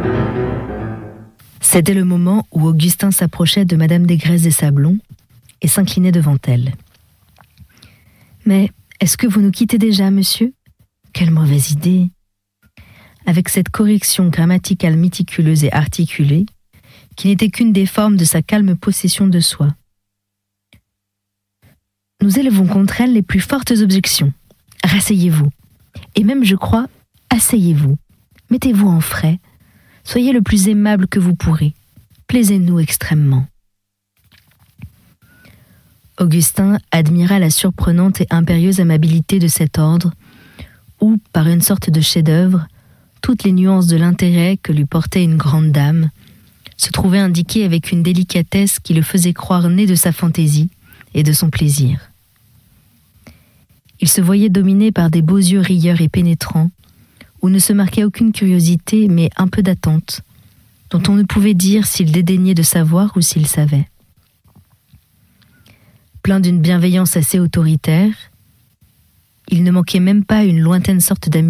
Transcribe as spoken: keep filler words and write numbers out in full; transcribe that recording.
C'était le moment où Augustin s'approchait de Madame Desgresses des Sablons et s'inclinait devant elle. « Mais est-ce que vous nous quittez déjà, monsieur ? Quelle mauvaise idée !» Avec cette correction grammaticale méticuleuse et articulée, qui n'était qu'une des formes de sa calme possession de soi. « Nous élevons contre elle les plus fortes objections. Rasseyez-vous. Et même, je crois, asseyez-vous. Mettez-vous en frais. Soyez le plus aimable que vous pourrez. Plaisez-nous extrêmement. » Augustin admira la surprenante et impérieuse amabilité de cet ordre, où, par une sorte de chef-d'œuvre, toutes les nuances de l'intérêt que lui portait une grande dame se trouvaient indiquées avec une délicatesse qui le faisait croire né de sa fantaisie et de son plaisir. Il se voyait dominé par des beaux yeux rieurs et pénétrants, où ne se marquait aucune curiosité, mais un peu d'attente, dont on ne pouvait dire s'il dédaignait de savoir ou s'il savait. Plein d'une bienveillance assez autoritaire, il ne manquait même pas une lointaine sorte d'amusement